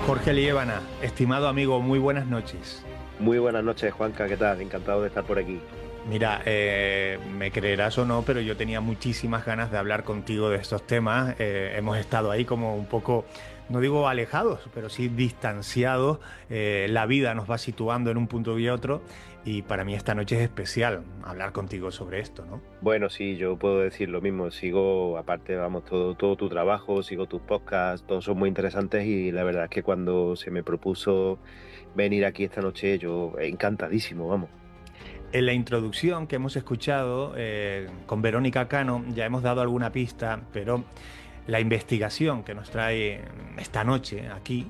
Jorge Liébana, estimado amigo, muy buenas noches. Muy buenas noches, Juanca, ¿qué tal? Encantado de estar por aquí. Mira, me creerás o no, pero yo tenía muchísimas ganas de hablar contigo de estos temas. Hemos estado ahí como un poco, no digo alejados, pero sí distanciados. La vida nos va situando en un punto y otro, y para mí esta noche es especial hablar contigo sobre esto, ¿no? Bueno, sí, yo puedo decir lo mismo. Sigo, aparte, vamos, todo tu trabajo, sigo tus podcasts, todos son muy interesantes y la verdad es que cuando se me propuso venir aquí esta noche, yo encantadísimo, vamos. En la introducción que hemos escuchado con Verónica Cano ya hemos dado alguna pista, pero la investigación que nos trae esta noche aquí,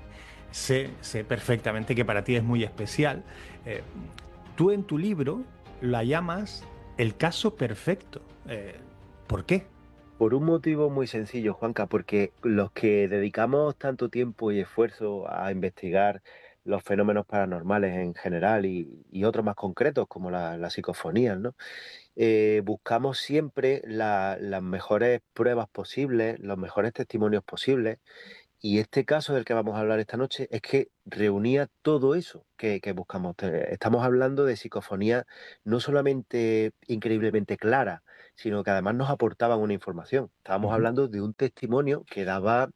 sé perfectamente que para ti es muy especial. Eh, Tú en tu libro la llamas el caso perfecto. ¿Por qué? Por un motivo muy sencillo, Juanca, porque los que dedicamos tanto tiempo y esfuerzo a investigar los fenómenos paranormales en general y otros más concretos, como las psicofonías, ¿no? Buscamos siempre las mejores pruebas posibles, los mejores testimonios posibles. Y este caso del que vamos a hablar esta noche es que reunía todo eso que buscamos. Estamos hablando de psicofonía no solamente increíblemente clara, sino que además nos aportaban una información. Estábamos Ujú. hablando de un testimonio que daba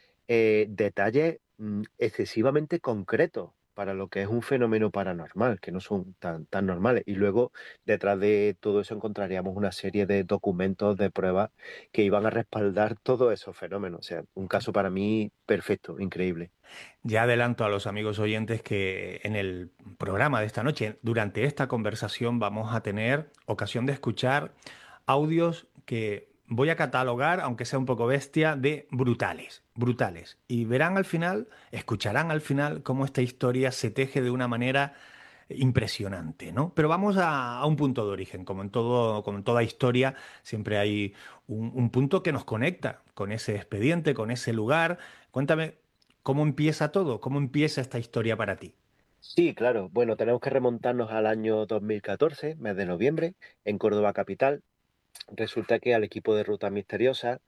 detalles excesivamente concretos para lo que es un fenómeno paranormal, que no son tan normales. Y luego, detrás de todo eso, encontraríamos una serie de documentos, de pruebas que iban a respaldar todos esos fenómenos. O sea, un caso para mí perfecto, increíble. Ya adelanto a los amigos oyentes que en el programa de esta noche, durante esta conversación, vamos a tener ocasión de escuchar audios que voy a catalogar, aunque sea un poco bestia, de brutales, brutales. Y verán al final, escucharán al final cómo esta historia se teje de una manera impresionante, ¿no? Pero vamos a un punto de origen, como en todo, como en toda historia, siempre hay un punto que nos conecta con ese expediente, con ese lugar. Cuéntame, ¿cómo empieza todo? ¿Cómo empieza esta historia para ti? Sí, claro. Bueno, tenemos que remontarnos al año 2014, mes de noviembre, en Córdoba capital. Resulta que al equipo de Ruta Misteriosa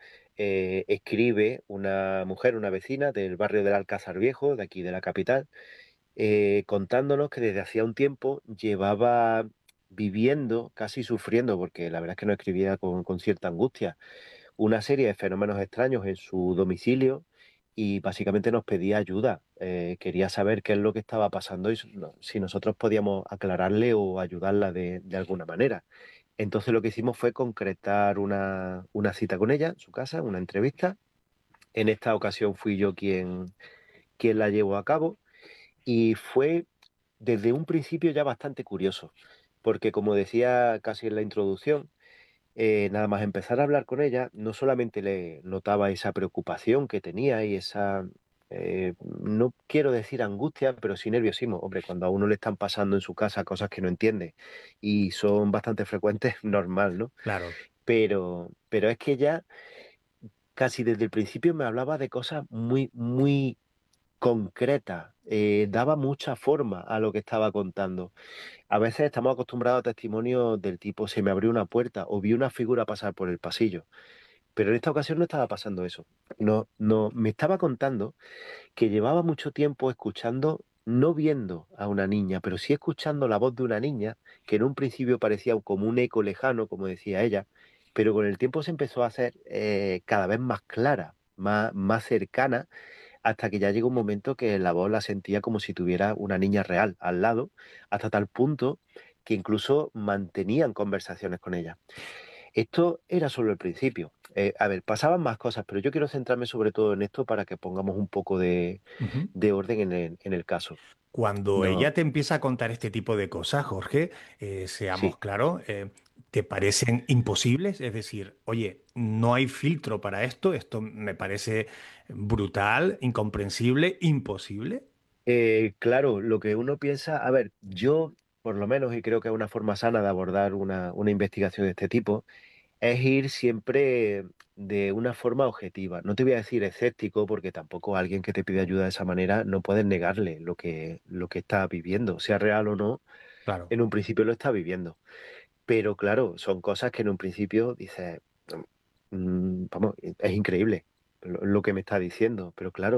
escribe una mujer, una vecina del barrio del Alcázar Viejo, de aquí de la capital, contándonos que desde hacía un tiempo llevaba viviendo, casi sufriendo, porque la verdad es que no escribía con cierta angustia, una serie de fenómenos extraños en su domicilio y básicamente nos pedía ayuda. Quería saber qué es lo que estaba pasando y si nosotros podíamos aclararle o ayudarla de alguna manera. Entonces lo que hicimos fue concretar una cita con ella en su casa, una entrevista. En esta ocasión fui yo quien la llevó a cabo y fue desde un principio ya bastante curioso, porque como decía casi en la introducción, nada más empezar a hablar con ella, no solamente le notaba esa preocupación que tenía y esa, no quiero decir angustia, pero sí nerviosismo. Hombre, cuando a uno le están pasando en su casa cosas que no entiende y son bastante frecuentes, normal, ¿no? Claro. Pero es que ella casi desde el principio me hablaba de cosas muy concretas, daba mucha forma a lo que estaba contando. A veces estamos acostumbrados a testimonios del tipo se me abrió una puerta o vi una figura pasar por el pasillo, pero en esta ocasión no estaba pasando eso. No, me estaba contando que llevaba mucho tiempo escuchando, no viendo a una niña, pero sí escuchando la voz de una niña que en un principio parecía como un eco lejano, como decía ella, pero con el tiempo se empezó a hacer cada vez más clara, más cercana, hasta que ya llegó un momento que la voz la sentía como si tuviera una niña real al lado, hasta tal punto que incluso mantenían conversaciones con ella. Esto era solo el principio. A ver, pasaban más cosas, pero yo quiero centrarme sobre todo en esto para que pongamos un poco Ujú. de orden en el caso. Cuando No, ella te empieza a contar este tipo de cosas, Jorge, seamos sí. claros, ¿te parecen imposibles? Es decir, oye, no hay filtro para esto, esto me parece brutal, incomprensible, imposible. Claro, lo que uno piensa, a ver, yo por lo menos, y creo que es una forma sana de abordar una investigación de este tipo, es ir siempre de una forma objetiva. No te voy a decir escéptico, porque tampoco alguien que te pide ayuda de esa manera no puedes negarle lo que está viviendo, sea real o no, Claro. en un principio lo está viviendo. Pero claro, son cosas que en un principio dices, vamos, es increíble lo que me está diciendo. Pero claro,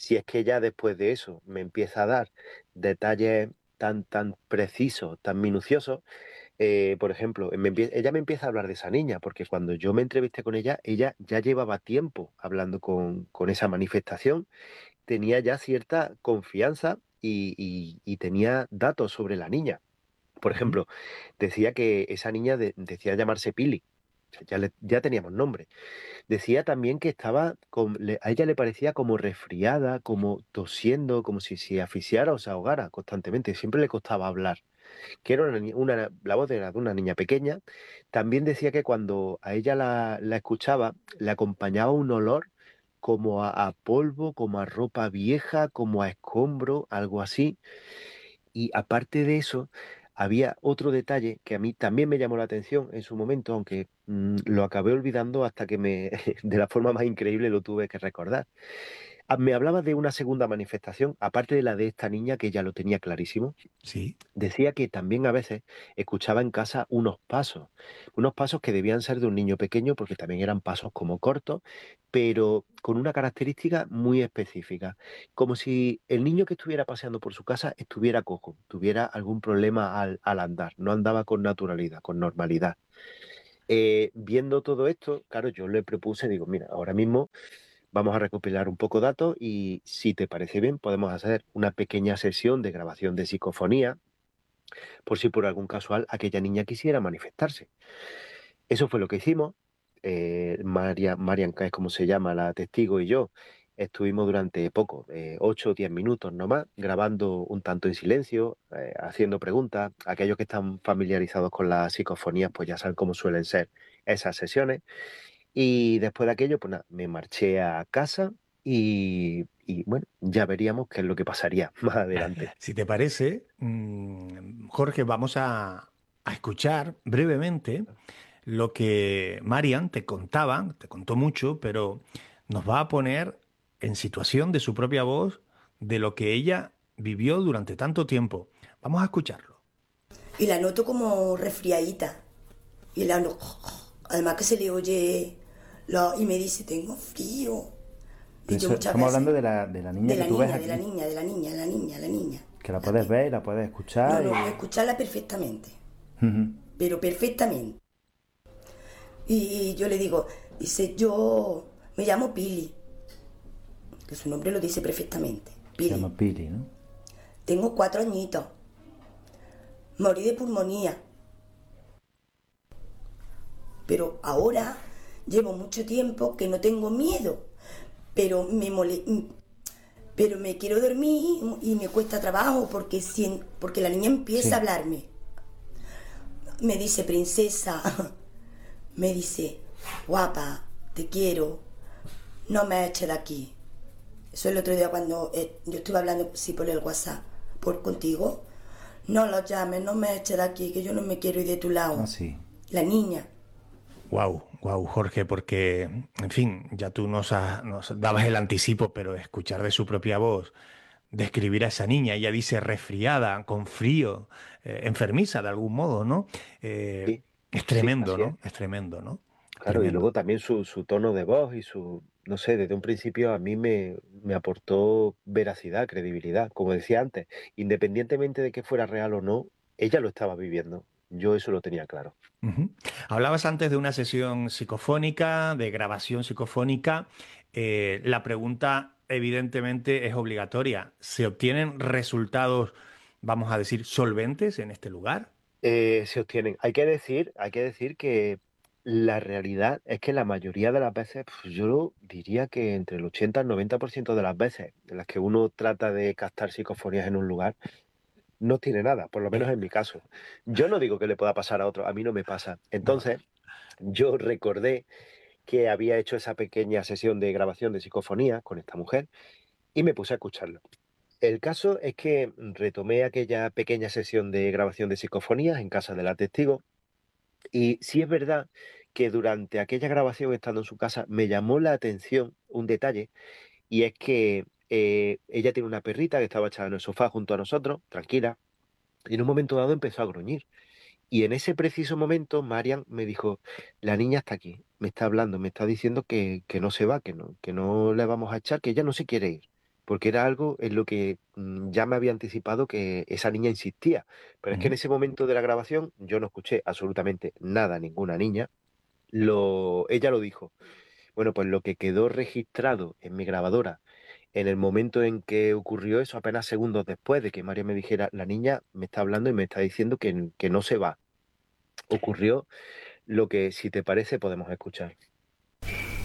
si es que ya después de eso me empieza a dar detalles tan precisos, tan minuciosos, por ejemplo, ella me empieza a hablar de esa niña, porque cuando yo me entrevisté con ella, ella ya llevaba tiempo hablando con esa manifestación, tenía ya cierta confianza y tenía datos sobre la niña. Por Ujú. ejemplo, decía que esa niña decía llamarse Pili, o sea, ya teníamos nombre. Decía también que a ella le parecía como resfriada, como tosiendo, como si se asfixiara o se ahogara constantemente. Siempre le costaba hablar, que era la voz era de una niña pequeña. También decía que cuando a ella la escuchaba, le acompañaba un olor como a polvo, como a ropa vieja, como a escombro, algo así. Y aparte de eso, había otro detalle que a mí también me llamó la atención en su momento, aunque lo acabé olvidando hasta que de la forma más increíble lo tuve que recordar. Me hablaba de una segunda manifestación, aparte de la de esta niña, que ya lo tenía clarísimo. Sí. Decía que también a veces escuchaba en casa unos pasos que debían ser de un niño pequeño, porque también eran pasos como cortos, pero con una característica muy específica, como si el niño que estuviera paseando por su casa estuviera cojo, tuviera algún problema al andar, no andaba con naturalidad, con normalidad. Viendo todo esto, claro, yo le propuse, digo, mira, ahora mismo vamos a recopilar un poco datos y si te parece bien, podemos hacer una pequeña sesión de grabación de psicofonía por si por algún casual aquella niña quisiera manifestarse. Eso fue lo que hicimos. Marian, que es como se llama la testigo, y yo estuvimos durante poco, 8 o 10 minutos nomás, grabando un tanto en silencio, haciendo preguntas. Aquellos que están familiarizados con las psicofonías, pues ya saben cómo suelen ser esas sesiones. Y después de aquello, pues nada, me marché a casa y bueno, ya veríamos qué es lo que pasaría más adelante. Si te parece, Jorge, vamos a escuchar brevemente lo que Marian te contaba, te contó mucho, pero nos va a poner en situación de su propia voz de lo que ella vivió durante tanto tiempo. Vamos a escucharlo. Y la noto como resfriadita. Y la no- además que se le oye y me dice, tengo frío. Y Pero yo eso, muchas estamos veces, hablando de la niña de que la tú ves niña, de la aquí, niña, de la niña, la niña, la niña. que la La puedes que- ver, la puedes No, escuchar no, y... escucharla perfectamente, Ujú. pero perfectamente. Y yo le digo, dice, yo me llamo Pili, que su nombre lo dice perfectamente, Se Pili. llama Pili, ¿no? Tengo 4 añitos, morí de pulmonía, pero ahora llevo mucho tiempo que no tengo miedo, pero pero me quiero dormir y me cuesta trabajo porque la niña empieza a Sí. hablarme. Me dice princesa, me dice guapa, te quiero, no me eches de aquí. Eso el otro día cuando yo estuve hablando sí por el WhatsApp contigo. No lo llames, no me eches de aquí, que yo no me quiero ir de tu Ah, lado. sí. La niña. Wow, wow, Jorge, porque, en fin, ya tú nos dabas el anticipo, pero escuchar de su propia voz, describir a esa niña, ella dice resfriada, con frío, enfermiza de algún modo, ¿no? Eh, Sí, es sí, tremendo, así es. ¿no? Es tremendo, ¿no? Claro, y luego Tremendo. también su tono de voz y no sé, desde un principio a mí me aportó veracidad, credibilidad. Como decía antes, independientemente de que fuera real o no, ella lo estaba viviendo. Yo eso lo tenía claro. Ujú. Hablabas antes de una sesión psicofónica, de grabación psicofónica. La pregunta, evidentemente, es obligatoria. ¿Se obtienen resultados, vamos a decir, solventes en este lugar? Se obtienen. Hay que decir que la realidad es que la mayoría de las veces, pues, yo diría que entre el 80 y el 90% de las veces en las que uno trata de captar psicofonías en un lugar, no tiene nada, por lo menos en mi caso. Yo no digo que le pueda pasar a otro, a mí no me pasa. No. Entonces, yo recordé que había hecho esa pequeña sesión de grabación de psicofonía con esta mujer y me puse a escucharlo. El caso es que retomé aquella pequeña sesión de grabación de psicofonías en casa de la testigo y sí es verdad que durante aquella grabación, estando en su casa, me llamó la atención un detalle y es que ella tiene una perrita que estaba echada en el sofá junto a nosotros, tranquila, y en un momento dado empezó a gruñir. Y en ese preciso momento, Marian me dijo, la niña está aquí, me está hablando, me está diciendo que no se va, que no le vamos a echar, que ella no se quiere ir. porque era algo en lo que ya me había anticipado que esa niña insistía. Pero es que en Ujú. ese momento de la grabación yo no escuché absolutamente nada a ninguna niña. Ella lo dijo. Bueno, pues lo que quedó registrado en mi grabadora en el momento en que ocurrió eso, apenas segundos después de que María me dijera, la niña me está hablando y me está diciendo que no se va. Ocurrió lo que, si te parece, podemos escuchar.